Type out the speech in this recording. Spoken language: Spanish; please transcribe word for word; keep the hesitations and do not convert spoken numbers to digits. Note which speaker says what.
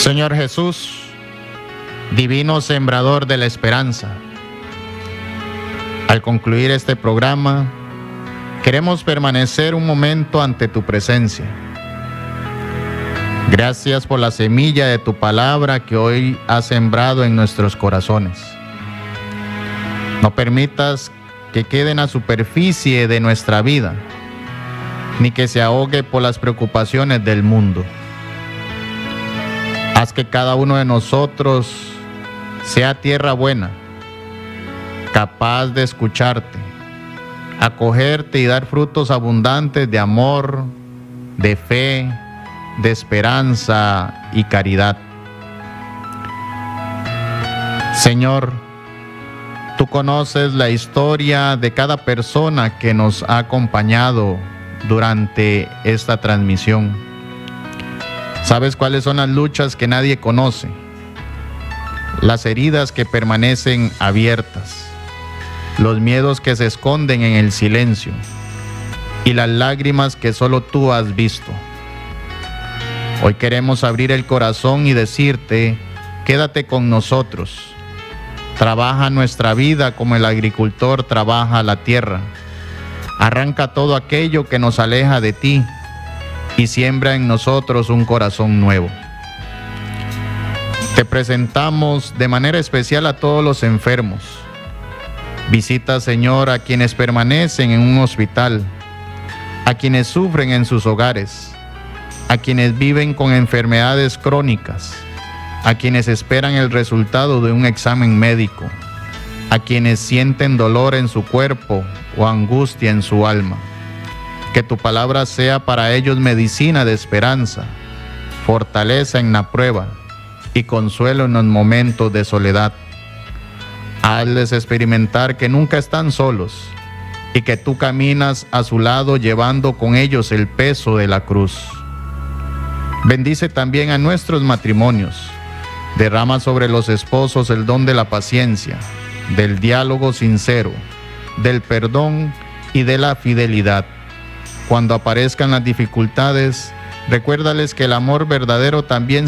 Speaker 1: Señor Jesús, divino sembrador de la esperanza, al concluir este programa, queremos permanecer un momento ante tu presencia. Gracias por la semilla de tu palabra que hoy has sembrado en nuestros corazones. No permitas que quede en la superficie de nuestra vida, ni que se ahogue por las preocupaciones del mundo. Haz que cada uno de nosotros sea tierra buena, capaz de escucharte, acogerte y dar frutos abundantes de amor, de fe, de esperanza y caridad. Señor, tú conoces la historia de cada persona que nos ha acompañado durante esta transmisión. Sabes cuáles son las luchas que nadie conoce, las heridas que permanecen abiertas, los miedos que se esconden en el silencio y las lágrimas que solo tú has visto. Hoy queremos abrir el corazón y decirte, quédate con nosotros. Trabaja nuestra vida como el agricultor trabaja la tierra. Arranca todo aquello que nos aleja de ti y siembra en nosotros un corazón nuevo. Te presentamos de manera especial a todos los enfermos. Visita, Señor, a quienes permanecen en un hospital, a quienes sufren en sus hogares, a quienes viven con enfermedades crónicas, a quienes esperan el resultado de un examen médico, a quienes sienten dolor en su cuerpo o angustia en su alma. Que tu palabra sea para ellos medicina de esperanza, fortaleza en la prueba y consuelo en los momentos de soledad. Hazles experimentar que nunca están solos y que tú caminas a su lado llevando con ellos el peso de la cruz. Bendice también a nuestros matrimonios. Derrama sobre los esposos el don de la paciencia, del diálogo sincero, del perdón y de la fidelidad. Cuando aparezcan las dificultades, recuérdales que el amor verdadero también